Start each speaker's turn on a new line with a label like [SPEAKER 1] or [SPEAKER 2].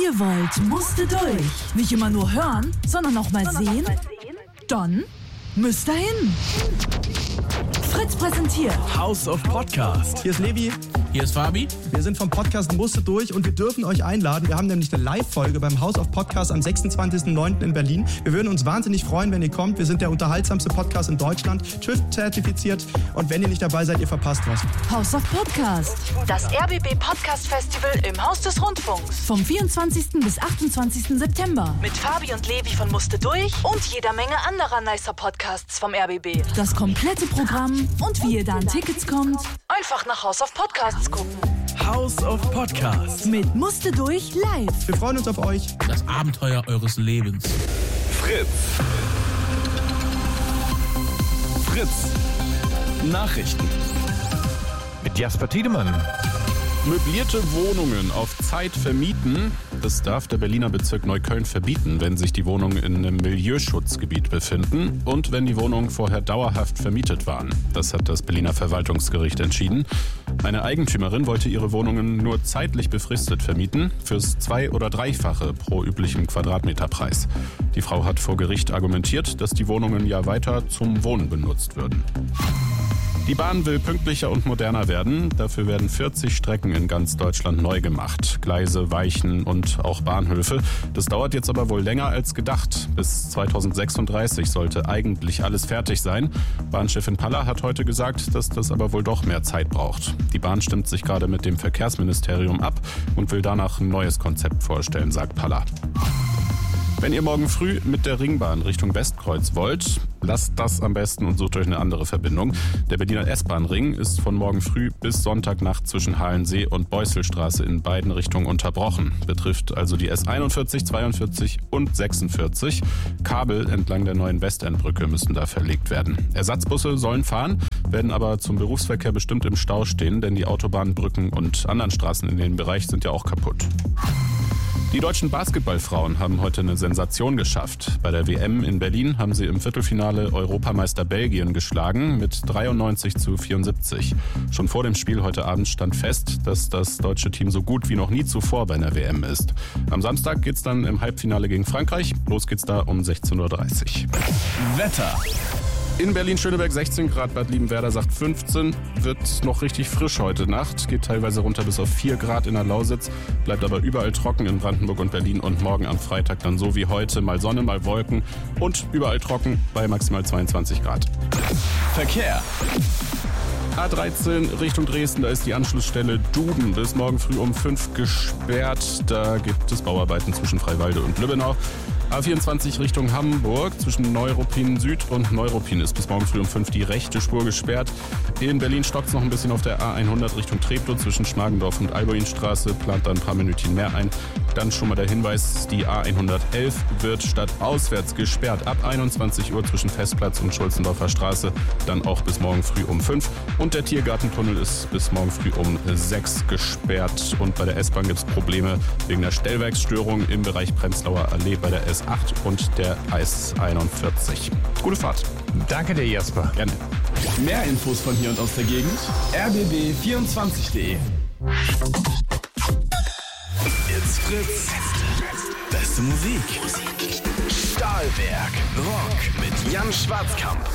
[SPEAKER 1] ihr wollt, musste durch. Nicht immer nur hören, sondern auch mal sehen? Dann müsst ihr hin. Fritz präsentiert
[SPEAKER 2] House of Podcast.
[SPEAKER 3] Hier ist Levi.
[SPEAKER 2] Hier ist Fabi.
[SPEAKER 3] Wir sind vom Podcast Musste durch und wir dürfen euch einladen. Wir haben nämlich eine Live-Folge beim House of Podcast am 26.09. in Berlin. Wir würden uns wahnsinnig freuen, wenn ihr kommt. Wir sind der unterhaltsamste Podcast in Deutschland, TÜV-zertifiziert. Und wenn ihr nicht dabei seid, ihr verpasst was.
[SPEAKER 1] House of Podcast.
[SPEAKER 4] Das RBB Podcast Festival im Haus des Rundfunks.
[SPEAKER 1] Vom 24. bis 28. September.
[SPEAKER 4] Mit Fabi und Levi von Musste durch und jeder Menge anderer nicer Podcasts vom RBB.
[SPEAKER 1] Das komplette Programm und wie ihr da an Tickets kommt.
[SPEAKER 4] Einfach nach House of Podcasts gucken.
[SPEAKER 2] House of Podcast.
[SPEAKER 1] Mit Musste durch live.
[SPEAKER 3] Wir freuen uns auf euch.
[SPEAKER 2] Das Abenteuer eures Lebens.
[SPEAKER 5] Fritz. Nachrichten. Mit Jasper Tiedemann.
[SPEAKER 6] Möblierte Wohnungen auf Zeit vermieten, das darf der Berliner Bezirk Neukölln verbieten, wenn sich die Wohnungen in einem Milieuschutzgebiet befinden und wenn die Wohnungen vorher dauerhaft vermietet waren. Das hat das Berliner Verwaltungsgericht entschieden. Eine Eigentümerin wollte ihre Wohnungen nur zeitlich befristet vermieten, fürs 2- oder 3-fache pro üblichem Quadratmeterpreis. Die Frau hat vor Gericht argumentiert, dass die Wohnungen ja weiter zum Wohnen benutzt würden. Die Bahn will pünktlicher und moderner werden. Dafür werden 40 Strecken in ganz Deutschland neu gemacht. Gleise, Weichen und auch Bahnhöfe. Das dauert jetzt aber wohl länger als gedacht. Bis 2036 sollte eigentlich alles fertig sein. Bahnchefin Palla hat heute gesagt, dass das aber wohl doch mehr Zeit braucht. Die Bahn stimmt sich gerade mit dem Verkehrsministerium ab und will danach ein neues Konzept vorstellen, sagt Palla. Wenn ihr morgen früh mit der Ringbahn Richtung Westkreuz wollt, lasst das am besten und sucht euch eine andere Verbindung. Der Berliner S-Bahn-Ring ist von morgen früh bis Sonntagnacht zwischen Halensee und Beuselstraße in beiden Richtungen unterbrochen. Betrifft also die S41, 42 und 46. Kabel entlang der neuen Westendbrücke müssen da verlegt werden. Ersatzbusse sollen fahren, werden aber zum Berufsverkehr bestimmt im Stau stehen, denn die Autobahnen, Brücken und anderen Straßen in dem Bereich sind ja auch kaputt. Die deutschen Basketballfrauen haben heute eine Sensation geschafft. Bei der WM in Berlin haben sie im Viertelfinale Europameister Belgien geschlagen mit 93-74. Schon vor dem Spiel heute Abend stand fest, dass das deutsche Team so gut wie noch nie zuvor bei einer WM ist. Am Samstag geht's dann im Halbfinale gegen Frankreich. Los geht's da um 16:30 Uhr.
[SPEAKER 2] Wetter.
[SPEAKER 6] In Berlin-Schöneberg 16 Grad, Bad Liebenwerda sagt 15, wird noch richtig frisch heute Nacht, geht teilweise runter bis auf 4 Grad in der Lausitz, bleibt aber überall trocken in Brandenburg und Berlin und morgen am Freitag dann so wie heute, mal Sonne, mal Wolken und überall trocken bei maximal 22 Grad.
[SPEAKER 2] Verkehr.
[SPEAKER 6] A13 Richtung Dresden, da ist die Anschlussstelle Duden bis morgen früh um 5 gesperrt. Da gibt es Bauarbeiten zwischen Freiwalde und Lübbenau. A24 Richtung Hamburg zwischen Neuruppin Süd und Neuruppin ist bis morgen früh um 5 die rechte Spur gesperrt. In Berlin stockt es noch ein bisschen auf der A100 Richtung Treptow zwischen Schmargendorf und Alboinstraße, plant da ein paar Minütchen mehr ein. Dann schon mal der Hinweis, die A111 wird statt auswärts gesperrt ab 21 Uhr zwischen Festplatz und Schulzendorfer Straße, dann auch bis morgen früh um 5. Und der Tiergartentunnel ist bis morgen früh um 6 gesperrt. Und bei der S-Bahn gibt es Probleme wegen der Stellwerksstörung im Bereich Prenzlauer Allee bei der S8 und der S41. Gute Fahrt.
[SPEAKER 5] Danke dir, Jasper.
[SPEAKER 6] Gerne.
[SPEAKER 2] Mehr Infos von hier und aus der Gegend. rbb24.de. It's Fritz. Beste Musik. Stahlwerk. Rock mit Jan Schwarzkamp.